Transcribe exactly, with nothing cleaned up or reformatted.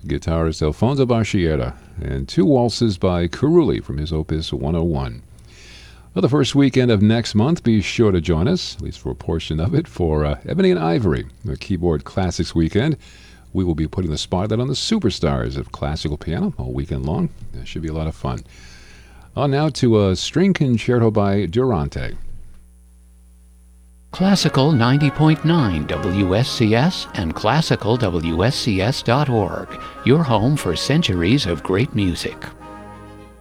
guitarist Alfonso Basciera, and two waltzes by Carulli from his Opus one oh one. Well, the first weekend of next month, be sure to join us, at least for a portion of it, for uh, Ebony and Ivory, the Keyboard Classics weekend. We will be putting the spotlight on the superstars of classical piano all weekend long. That should be a lot of fun. On now to a string concerto by Durante. Classical ninety point nine W S C S and classical W S C S dot org, your home for centuries of great music.